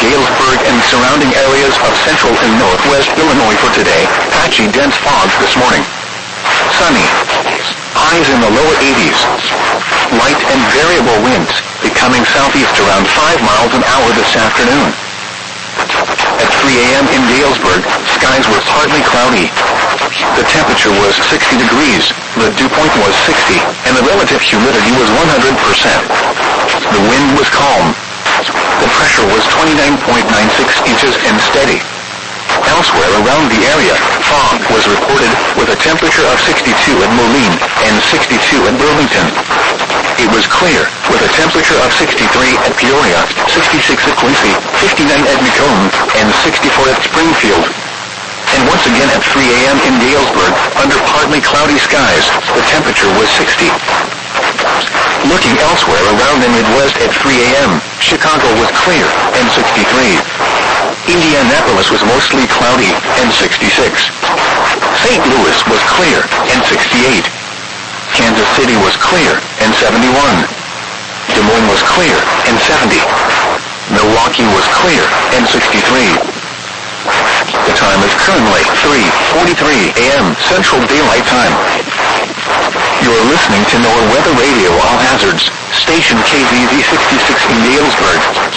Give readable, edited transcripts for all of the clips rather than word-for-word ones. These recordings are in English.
Galesburg and surrounding areas of central and northwest Illinois for today. Patchy dense fog this morning. Sunny. Highs in the lower 80s. Light and variable winds, becoming southeast around 5 miles an hour this afternoon. At 3 a.m. in Galesburg, skies were partly cloudy. The temperature was 60 degrees, the dew point was 60, and the relative humidity was 100%. The wind was calm. The pressure was 29.96 inches and steady. Elsewhere around the area, fog was reported with a temperature of 62 at Moline and 62 at Burlington. It was clear with a temperature of 63 at Peoria, 66 at Quincy, 59 at Macomb, and 64 at Springfield. And once again at 3 a.m. in Galesburg, under partly cloudy skies, the temperature was 60. Looking elsewhere around the Midwest at 3 a.m., Chicago was clear and 63. Indianapolis was mostly cloudy and 66. St. Louis was clear and 68. Kansas City was clear and 71. Des Moines was clear and 70. Milwaukee was clear and 63. The time is currently 3:43 a.m. Central Daylight Time. You're listening to NOAA Weather Radio All Hazards, station KZZ 66 in Galesburg.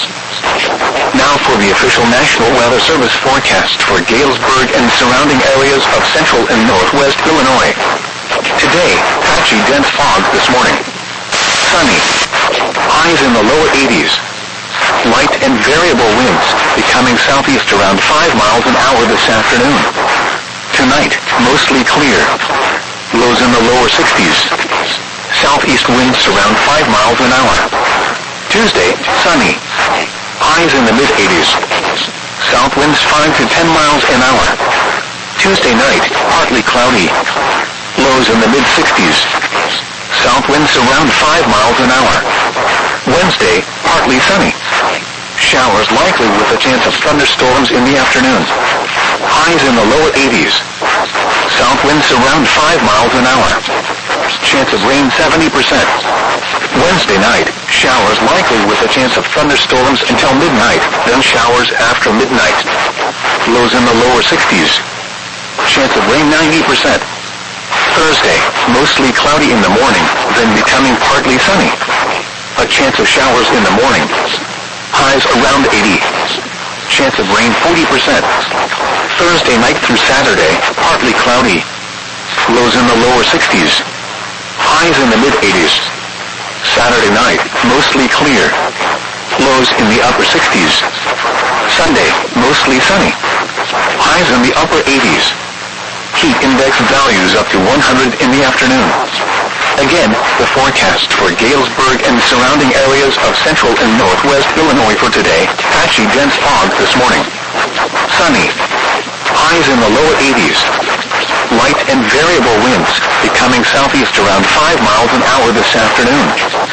Now for the official National Weather Service forecast for Galesburg and surrounding areas of central and northwest Illinois. Today, patchy dense fog this morning. Sunny. Highs in the lower 80s. Light and variable winds, becoming southeast around 5 miles an hour this afternoon. Tonight, mostly clear. Lows in the lower 60s. Southeast winds around 5 miles an hour. Tuesday, sunny. Highs in the mid-80s. South winds 5 to 10 miles an hour. Tuesday night, partly cloudy. Lows in the mid-60s. South winds around 5 miles an hour. Wednesday, partly sunny. Showers likely with a chance of thunderstorms in the afternoon. Highs in the lower 80s. South winds around 5 miles an hour. Chance of rain 70%. Wednesday night, showers likely with a chance of thunderstorms until midnight, then showers after midnight. Lows in the lower 60s. Chance of rain 90%. Thursday, mostly cloudy in the morning, then becoming partly sunny. A chance of showers in the morning. Highs around 80. Chance of rain 40%. Thursday night through Saturday, partly cloudy. Lows in the lower 60s. Highs in the mid-80s. Saturday night, mostly clear. Lows in the upper 60s. Sunday, mostly sunny. Highs in the upper 80s. Heat index values up to 100 in the afternoon. Again, the forecast for Galesburg and surrounding areas of central and northwest Illinois for today. Patchy dense fog this morning. Sunny. Highs in the lower 80s. Light and variable winds, becoming southeast around 5 miles an hour this afternoon.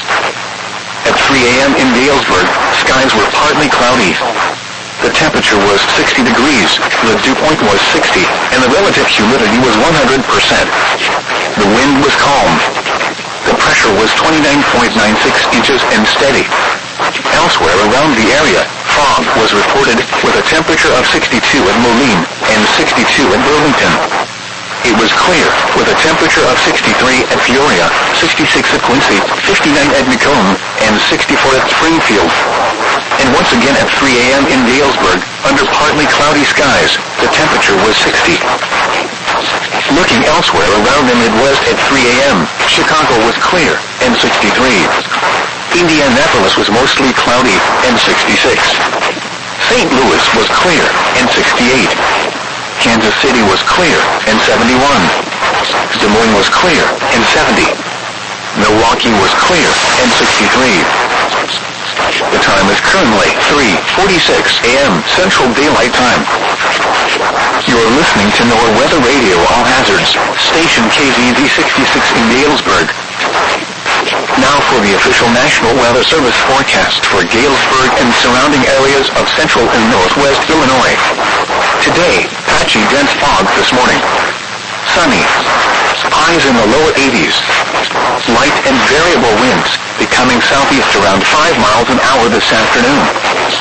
At 3 a.m. in Galesburg, skies were partly cloudy. The temperature was 60 degrees, the dew point was 60, and the relative humidity was 100%. The wind was calm. The pressure was 29.96 inches and steady. Elsewhere around the area, fog was reported with a temperature of 62 at Moline and 62 at Burlington. It was clear with a temperature of 63 at Peoria, 66 at Quincy, 59 at Macomb, and 64 at Springfield. And once again at 3 a.m. in Galesburg, under partly cloudy skies, the temperature was 60. Looking elsewhere around the Midwest at 3 a.m., Chicago was clear and 63. Indianapolis was mostly cloudy and 66. St. Louis was clear and 68. Kansas City was clear and 71. Des Moines was clear and 70. Milwaukee was clear and 63. The time is currently 3:46 a.m. Central Daylight Time. You're listening to NOAA Weather Radio All Hazards, station KZZ 66 in Galesburg. Now for the official National Weather Service forecast for Galesburg and surrounding areas of central and northwest Illinois. Today, patchy dense fog this morning. Sunny. Highs in the lower 80s. Light and variable winds, becoming southeast around 5 miles an hour this afternoon.